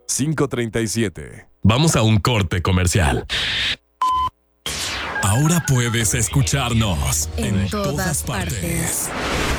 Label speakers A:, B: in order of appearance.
A: 5:37.
B: Vamos a un corte comercial. Ahora puedes escucharnos
C: en todas partes.